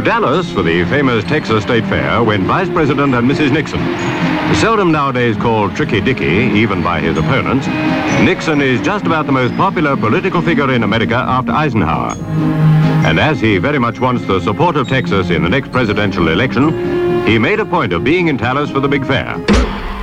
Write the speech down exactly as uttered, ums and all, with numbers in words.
Dallas for the famous Texas State Fair went Vice President and Missus Nixon. Seldom nowadays called Tricky Dicky, even by his opponents, Nixon is just about the most popular political figure in America after Eisenhower. And as he very much wants the support of Texas in the next presidential election, he made a point of being in Dallas for the big fair.